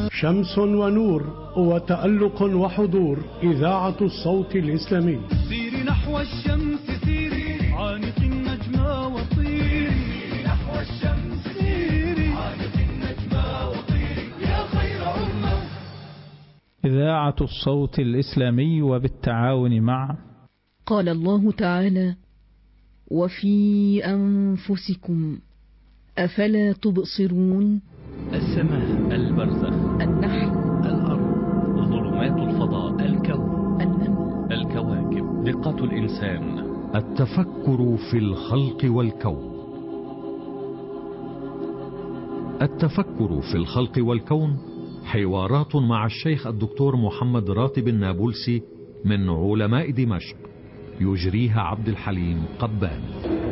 شمس ونور وتألق وحضور. إذاعة الصوت الإسلامي. سيري نحو الشمس سيري عانق النجمة وطيري نحو الشمس سيري عانق النجمة وطيري يا خير أمة. إذاعة الصوت الإسلامي وبالتعاون مع قال الله تعالى: وفي أنفسكم أفلا تبصرون. السماء، البرزخ، النحل، الأرض، ظلمات الفضاء، الكون، النمل، الكواكب، دقة الإنسان، التفكر في الخلق والكون. التفكر في الخلق والكون حوارات مع الشيخ الدكتور محمد راتب النابلسي من علماء دمشق، يجريها عبد الحليم قبان.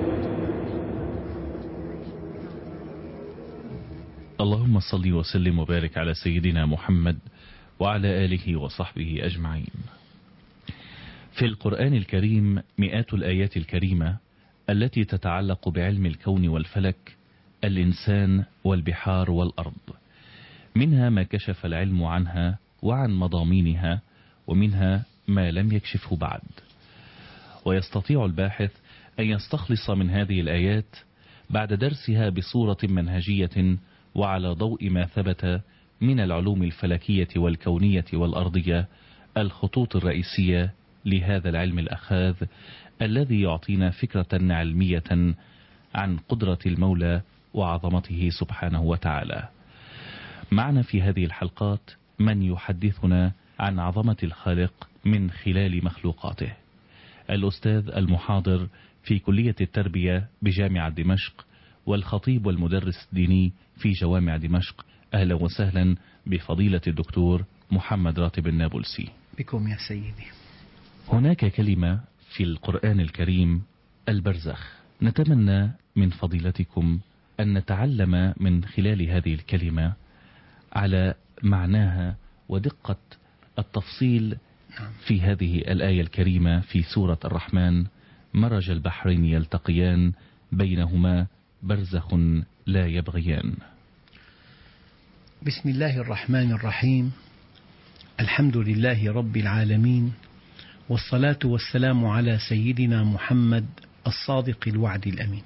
اللهم صل وسلم وبارك على سيدنا محمد وعلى آله وصحبه أجمعين. في القرآن الكريم مئات الآيات الكريمة التي تتعلق بعلم الكون والفلك، الإنسان والبحار والأرض. منها ما كشف العلم عنها وعن مضامينها، ومنها ما لم يكشفه بعد. ويستطيع الباحث أن يستخلص من هذه الآيات بعد درسها بصورة منهجية وعلى ضوء ما ثبت من العلوم الفلكية والكونية والأرضية الخطوط الرئيسية لهذا العلم الأخاذ الذي يعطينا فكرة علمية عن قدرة المولى وعظمته سبحانه وتعالى. معنا في هذه الحلقات من يحدثنا عن عظمة الخالق من خلال مخلوقاته، الأستاذ المحاضر في كلية التربية بجامعة دمشق والخطيب والمدرس الديني في جوامع دمشق. أهلا وسهلا بفضيلة الدكتور محمد راتب النابلسي. بكم يا سيدي. هناك كلمة في القرآن الكريم البرزخ، نتمنى من فضيلتكم أن نتعلم من خلال هذه الكلمة على معناها ودقة التفصيل في هذه الآية الكريمة في سورة الرحمن: مرج البحرين يلتقيان بينهما برزخ لا يبغيان. بسم الله الرحمن الرحيم. الحمد لله رب العالمين، والصلاة والسلام على سيدنا محمد الصادق الوعد الأمين.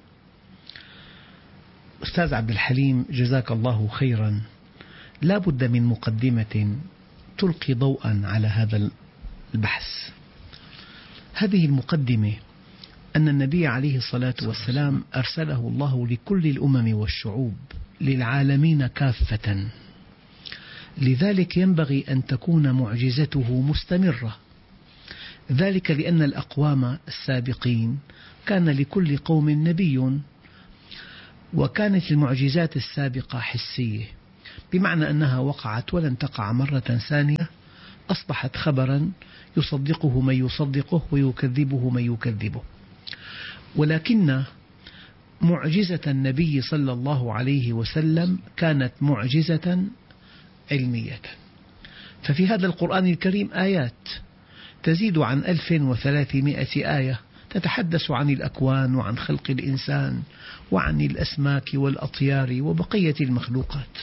أستاذ عبد الحليم، جزاك الله خيرا. لا بد من مقدمة تلقي ضوءا على هذا البحث. هذه المقدمة أن النبي عليه الصلاة والسلام أرسله الله لكل الأمم والشعوب، للعالمين كافة، لذلك ينبغي أن تكون معجزته مستمرة. ذلك لأن الأقوام السابقين كان لكل قوم نبي، وكانت المعجزات السابقة حسية، بمعنى أنها وقعت ولن تقع مرة ثانية، أصبحت خبرا يصدقه من يصدقه ويكذبه من يكذبه. ولكن معجزة النبي صلى الله عليه وسلم كانت معجزة علمية. ففي هذا القرآن الكريم آيات تزيد عن 1300 آية تتحدث عن الأكوان وعن خلق الإنسان وعن الأسماك والأطيار وبقية المخلوقات.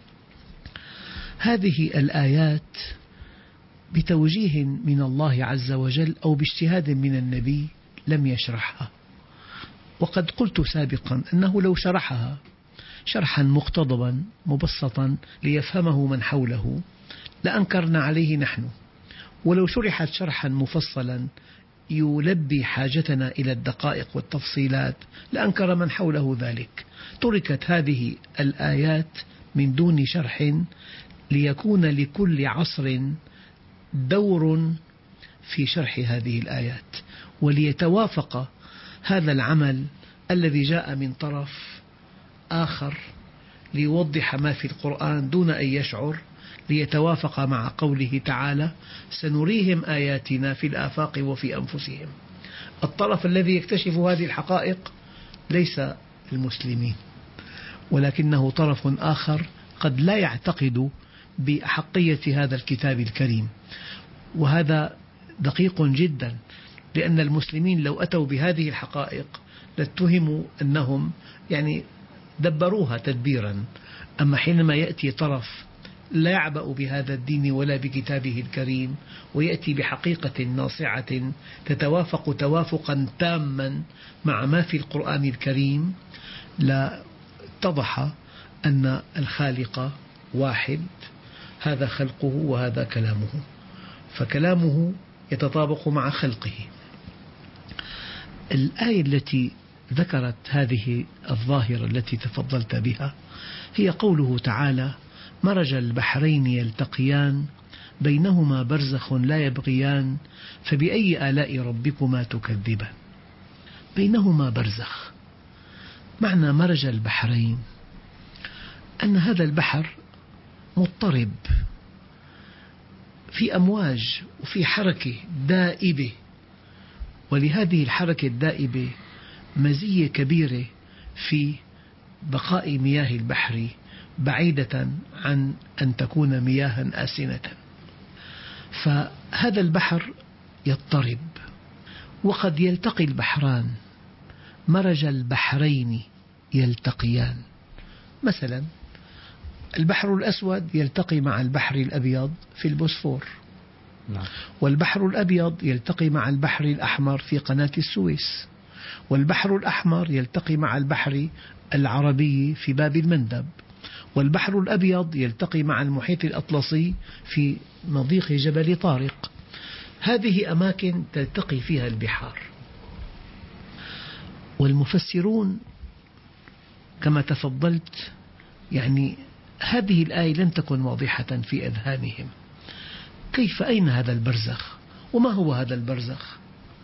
هذه الآيات بتوجيه من الله عز وجل أو باجتهاد من النبي لم يشرحها، وقد قلت سابقا أنه لو شرحها شرحا مقتضبا مبسطا ليفهمه من حوله لأنكرنا عليه نحن، ولو شرحت شرحا مفصلا يلبي حاجتنا إلى الدقائق والتفصيلات لأنكر من حوله ذلك. تركت هذه الآيات من دون شرح ليكون لكل عصر دور في شرح هذه الآيات، وليتوافق هذا العمل الذي جاء من طرف آخر ليوضح ما في القرآن دون أن يشعر، ليتوافق مع قوله تعالى: سنريهم آياتنا في الآفاق وفي أنفسهم. الطرف الذي يكتشف هذه الحقائق ليس المسلمين، ولكنه طرف آخر قد لا يعتقد بأحقية هذا الكتاب الكريم، وهذا دقيق جدا، لأن المسلمين لو أتوا بهذه الحقائق لاتهموا أنهم دبروها تدبيرا. أما حينما يأتي طرف لا يعبأ بهذا الدين ولا بكتابه الكريم، ويأتي بحقيقة ناصعة تتوافق توافقا تاما مع ما في القرآن الكريم، لا اتضح أن الخالق واحد، هذا خلقه وهذا كلامه، فكلامه يتطابق مع خلقه. الآية التي ذكرت هذه الظاهرة التي تفضلت بها هي قوله تعالى: مرج البحرين يلتقيان بينهما برزخ لا يبغيان فبأي آلاء ربكما تكذبان. بينهما برزخ، معنى مرج البحرين أن هذا البحر مضطرب في أمواج وفي حركة دائبة، ولهذه الحركة الدائبة مزية كبيرة في بقاء مياه البحر بعيدة عن أن تكون مياها آسنة. فهذا البحر يضطرب، وقد يلتقي البحران، مرج البحرين يلتقيان. مثلا البحر الأسود يلتقي مع البحر الأبيض في البوسفور، والبحر الأبيض يلتقي مع البحر الأحمر في قناة السويس، والبحر الأحمر يلتقي مع البحر العربي في باب المندب، والبحر الأبيض يلتقي مع المحيط الأطلسي في مضيق جبل طارق. هذه أماكن تلتقي فيها البحار، والمفسرون كما تفضلت يعني هذه الآية لم تكن واضحة في أذهانهم. كيف، أين هذا البرزخ؟ وما هو هذا البرزخ؟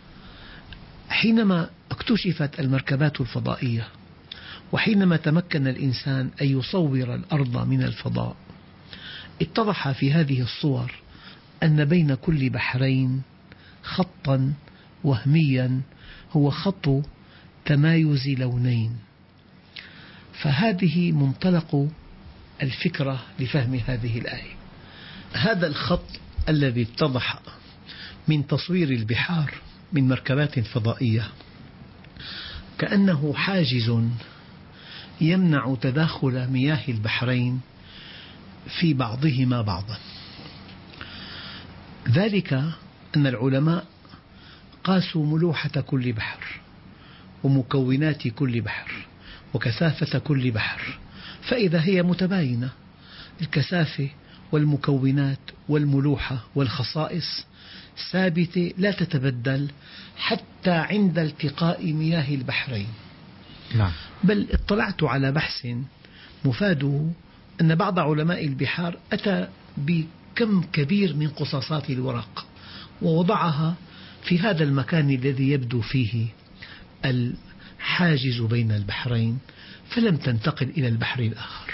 حينما اكتشفت المركبات الفضائية، وحينما تمكن الإنسان أن يصور الأرض من الفضاء، اتضح في هذه الصور أن بين كل بحرين خطا وهميا هو خط تمايز لونين. فهذه منطلق الفكرة لفهم هذه الآية. هذا الخط الذي اتضح من تصوير البحار من مركبات فضائية كأنه حاجز يمنع تداخل مياه البحرين في بعضهما بعضا. ذلك أن العلماء قاسوا ملوحة كل بحر، ومكونات كل بحر، وكثافة كل بحر، فإذا هي متباينة، الكثافة والمكونات والملوحة والخصائص ثابتة لا تتبدل حتى عند التقاء مياه البحرين. نعم. بل اطلعت على بحث مفاده أن بعض علماء البحار أتى بكم كبير من قصاصات الورق ووضعها في هذا المكان الذي يبدو فيه الحاجز بين البحرين، فلم تنتقل إلى البحر الآخر.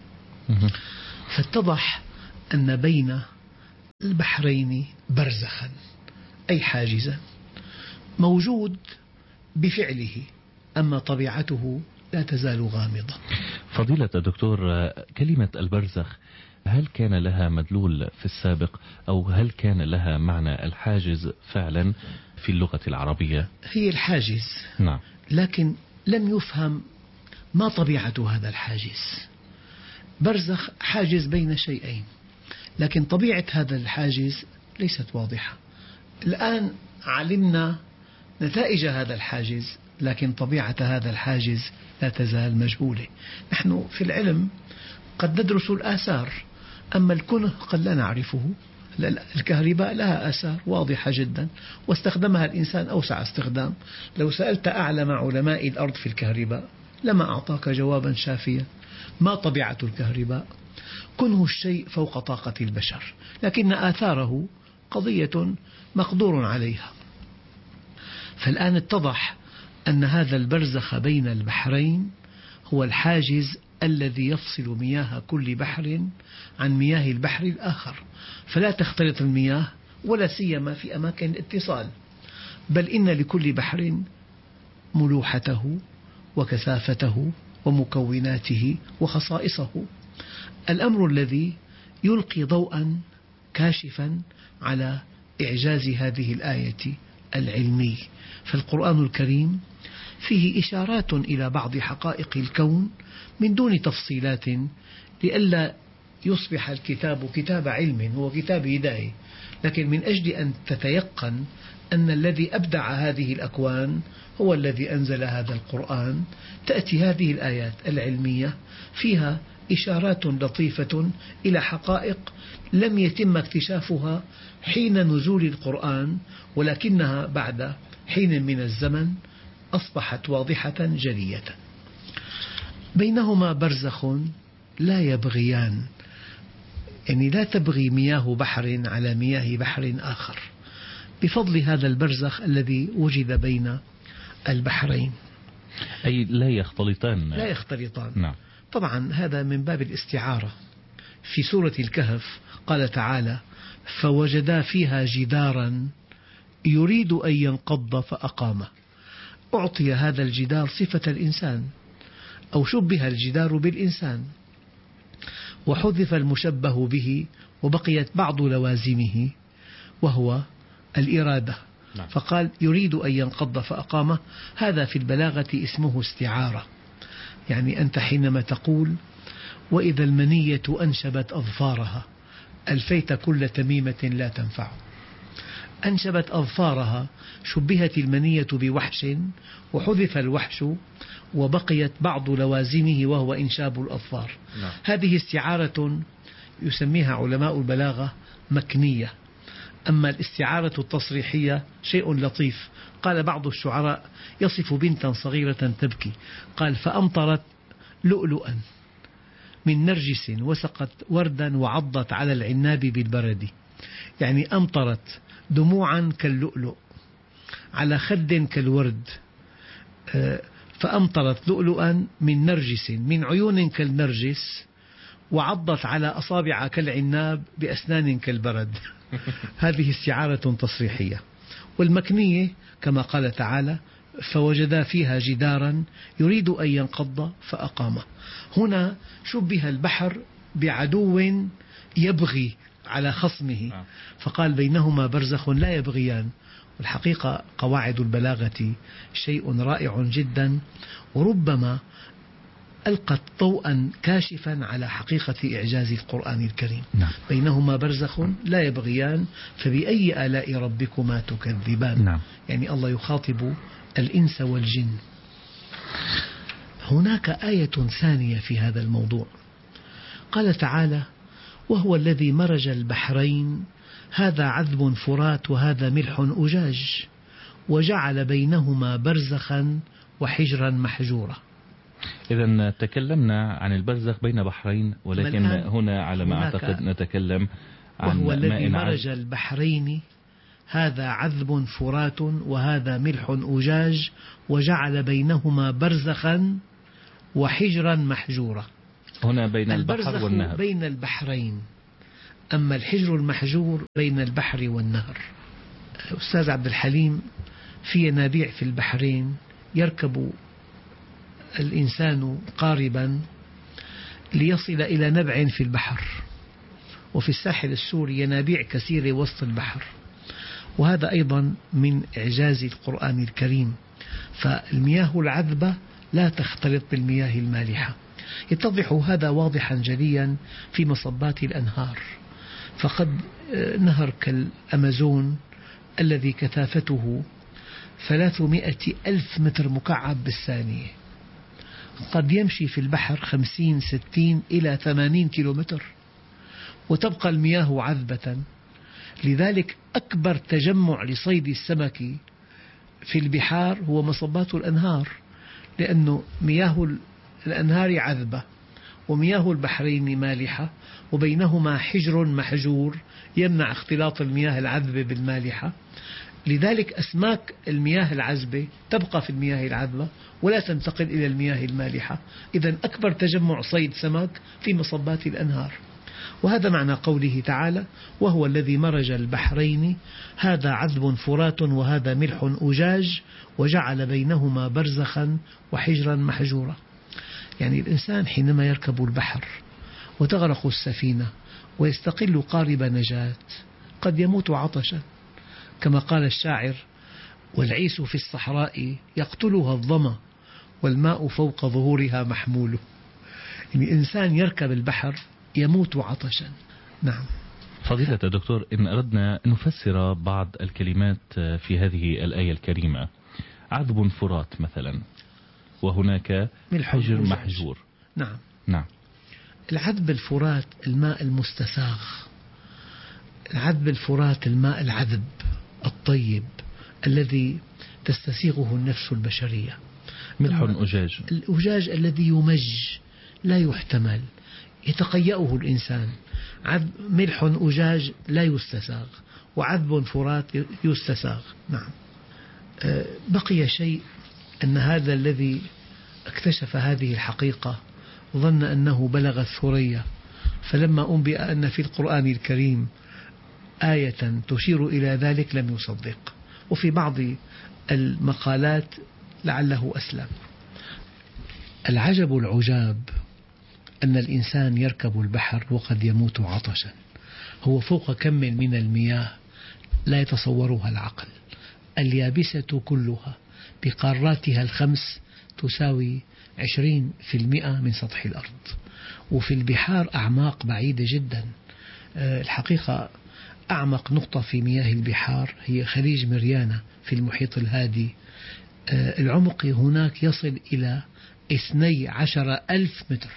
فاتضح أن بين البحرين برزخا، أي حاجزا موجود بفعله، أما طبيعته لا تزال غامضة. فضيلة الدكتور، كلمة البرزخ هل كان لها مدلول في السابق، أو هل كان لها معنى الحاجز فعلا في اللغة العربية؟ هي الحاجز، نعم، لكن لم يفهم ما طبيعة هذا الحاجز. برزخ حاجز بين شيئين، لكن طبيعة هذا الحاجز ليست واضحة. الآن علمنا نتائج هذا الحاجز، لكن طبيعة هذا الحاجز لا تزال مجهولة. نحن في العلم قد ندرس الآثار، أما الكنه قد لا نعرفه. الكهرباء لها آثار واضحة جدا، واستخدمها الإنسان أوسع استخدام. لو سألت أعلم علماء الأرض في الكهرباء لما أعطاك جوابا شافيا. ما طبيعة الكهرباء؟ كنه الشيء فوق طاقة البشر، لكن آثاره قضية مقدور عليها. فالآن اتضح أن هذا البرزخ بين البحرين هو الحاجز الذي يفصل مياه كل بحر عن مياه البحر الآخر، فلا تختلط المياه ولا سيما في أماكن الاتصال، بل إن لكل بحر ملوحته وكثافته ومكوناته وخصائصه. الأمر الذي يلقي ضوءا كاشفا على إعجاز هذه الآية العلمي. فالقرآن الكريم فيه إشارات إلى بعض حقائق الكون من دون تفصيلات، لئلا يصبح الكتاب كتاب علم، هو كتاب هداية، لكن من أجل أن تتيقن أن الذي أبدع هذه الأكوان هو الذي أنزل هذا القرآن، تأتي هذه الآيات العلمية فيها إشارات لطيفة إلى حقائق لم يتم اكتشافها حين نزول القرآن، ولكنها بعد حين من الزمن أصبحت واضحة جلية. بينهما برزخ لا يبغيان، يعني لا تبغي مياه بحر على مياه بحر آخر، بفضل هذا البرزخ الذي وجد بين البحرين، أي لا يختلطان. لا يختلطان. نعم. طبعا هذا من باب الاستعارة. في سورة الكهف قال تعالى: فوجدا فيها جدارا يريد أن ينقض فأقامه. أعطي هذا الجدار صفة الإنسان، أو شبه الجدار بالإنسان، وحذف المشبه به وبقيت بعض لوازمه وهو الإرادة. نعم. فقال يريد أن ينقض فأقامه. هذا في البلاغة اسمه استعارة. يعني أنت حينما تقول: وإذا المنية أنشبت أظفارها ألفيت كل تميمة لا تنفع. أنشبت أظفارها، شبهت المنية بوحش وحذف الوحش وبقيت بعض لوازمه وهو إنشاب الأظفار. نعم. هذه استعارة يسميها علماء البلاغة مكنية. أما الاستعارة التصريحية شيء لطيف. قال بعض الشعراء يصف بنتا صغيرة تبكي، قال: فأمطرت لؤلؤا من نرجس وسقت وردا وعضت على العناب بالبرد. يعني أمطرت دموعا كاللؤلؤ على خد كالورد، فأمطرت لؤلؤا من نرجس، من عيون كالنرجس، وعضت على أصابع كالعناب بأسنان كالبرد. هذه استعارة تصريحية. والمكنية كما قال تعالى: فوجدا فيها جدارا يريد أن ينقض فأقامه. هنا شبه البحر بعدو يبغي على خصمه، فقال: بينهما برزخ لا يبغيان. والحقيقة قواعد البلاغة شيء رائع جدا، وربما ألقت ضوءا كاشفا على حقيقة إعجاز القرآن الكريم. نعم. بينهما برزخ لا يبغيان فبأي آلاء ربكما تكذبان. نعم. يعني الله يخاطب الإنس والجن. هناك آية ثانية في هذا الموضوع. قال تعالى: وهو الذي مرج البحرين هذا عذب فرات وهذا ملح أجاج وجعل بينهما برزخا وحجرا محجورا. إذا تكلمنا عن البرزخ بين بحرين، ولكن هنا على ما أعتقد نتكلم عن وهو الذي ماء مرج البحرين هذا عذب فرات وهذا ملح أجاج وجعل بينهما برزخا وحجرا محجورا. هنا بين البحر والنهر. بين البحرين، أما الحجر المحجور بين البحر والنهر. أستاذ عبد الحليم، في ينابيع في البحرين يركب الإنسان قاربا ليصل إلى نبع في البحر، وفي الساحل السوري ينابيع كثيرة وسط البحر، وهذا أيضا من إعجاز القرآن الكريم. فالمياه العذبة لا تختلط بالمياه المالحة. يتضح هذا واضحا جليا في مصبات الأنهار. فقد نهر كالأمازون الذي كثافته 300,000 متر مكعب بالثانية قد يمشي في البحر 50 60 إلى 80 كيلومتر وتبقى المياه عذبة. لذلك أكبر تجمع لصيد السمك في البحار هو مصبات الأنهار، لأن مياه الأنهار عذبة ومياه البحرين مالحة، وبينهما حجر محجور يمنع اختلاط المياه العذبة بالمالحة. لذلك أسماك المياه العذبة تبقى في المياه العذبة ولا تنتقل إلى المياه المالحة. إذن أكبر تجمع صيد سمك في مصبات الأنهار. وهذا معنى قوله تعالى: وهو الذي مرج البحرين هذا عذب فرات وهذا ملح أجاج وجعل بينهما برزخا وحجرا محجورا. يعني الإنسان حينما يركب البحر وتغرق السفينة ويستقل قارب نجاة قد يموت عطشا، كما قال الشاعر: والعيس في الصحراء يقتلها الظما والماء فوق ظهورها محمول. يعني إنسان يركب البحر يموت عطشا. نعم. فضيلة الدكتور، إن أردنا نفسر بعض الكلمات في هذه الآية الكريمة، عذب فرات مثلا، وهناك حجر محجور. نعم. نعم. العذب الفرات الماء المستساغ، العذب الفرات الماء العذب الطيب الذي تستسيغه النفس البشرية. ملح أجاج، الأجاج الذي يمج لا يحتمل، يتقيأه الإنسان. ملح أجاج لا يستساغ، وعذب فرات يستساغ. نعم. بقي شيء، أن هذا الذي اكتشف هذه الحقيقة ظن أنه بلغ الثريا، فلما أنبئ أن في القرآن الكريم آية تشير إلى ذلك لم يصدق، وفي بعض المقالات لعله أسلم. العجب العجاب أن الإنسان يركب البحر وقد يموت عطشا، هو فوق كم من المياه لا يتصورها العقل. اليابسة كلها بقاراتها الخمس تساوي 20% من سطح الأرض، وفي البحار أعماق بعيدة جدا. الحقيقة أعمق نقطة في مياه البحار هي خليج مريانا في المحيط الهادي، العمق هناك يصل إلى 12,000 متر،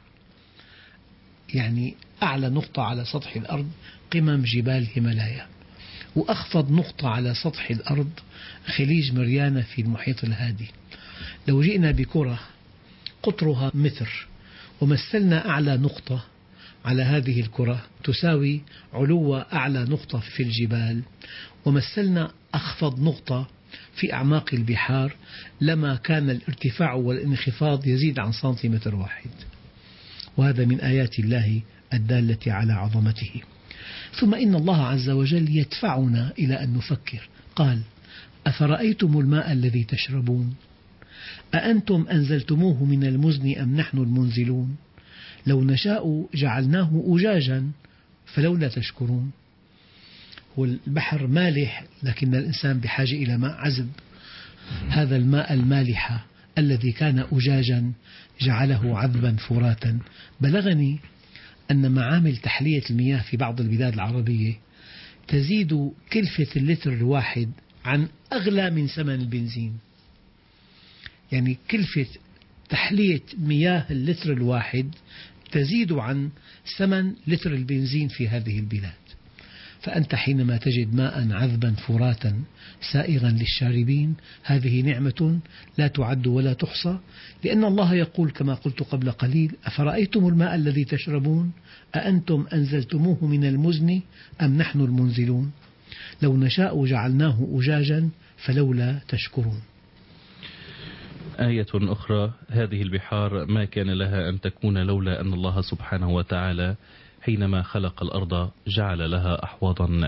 يعني أعلى نقطة على سطح الأرض قمم جبال هيمالايا، وأخفض نقطة على سطح الأرض خليج مريانا في المحيط الهادي. لو جئنا بكرة قطرها متر ومثلنا أعلى نقطة على هذه الكرة تساوي علو أعلى نقطة في الجبال، ومثلنا أخفض نقطة في أعماق البحار، لما كان الارتفاع والانخفاض يزيد عن سنتيمتر واحد. وهذا من آيات الله الدالة على عظمته. ثم إن الله عز وجل يدفعنا إلى أن نفكر. قال: أفرأيتم الماء الذي تشربون أأنتم أنزلتموه من المزن أم نحن المنزلون لو نشاء جعلناه أجاجا فلولا تشكرون. والبحر مالح، لكن الإنسان بحاجة إلى ماء عذب. هذا الماء المالح الذي كان أجاجا جعله عذبا فراتا. بلغني أن معامل تحلية المياه في بعض البلاد العربية تزيد كلفة اللتر الواحد عن أغلى من ثمن البنزين. يعني كلفة تحلية مياه اللتر الواحد تزيد عن ثمن لتر البنزين في هذه البلاد. فأنت حينما تجد ماء عذبا فراتا سائغا للشاربين، هذه نعمة لا تعد ولا تحصى، لأن الله يقول كما قلت قبل قليل: أفرأيتم الماء الذي تشربون أأنتم أنزلتموه من المزن أم نحن المنزلون لو نشاء جعلناه أجاجا فلولا تشكرون. آية أخرى: هذه البحار ما كان لها أن تكون لولا أن الله سبحانه وتعالى حينما خلق الأرض جعل لها أحواضا